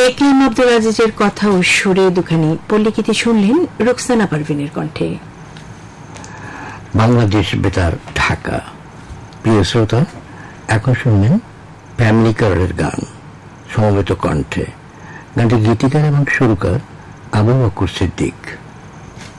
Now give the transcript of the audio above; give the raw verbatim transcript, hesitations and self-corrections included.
একলিম আব্দুল আজিজের কথা ও সুরে দুখানি পল্লিগীতি শুনলেন রুকসানা পারভিনের কণ্ঠে। বাংলাদেশ বেতার, ঢাকা। প্রিয় শ্রোতা, এখন শুনবেন ফ্যামিলি কারের গান সমবেত কণ্ঠে। গানটি গীতিকার এবং সুরকার আবু বকর সিদ্দিক।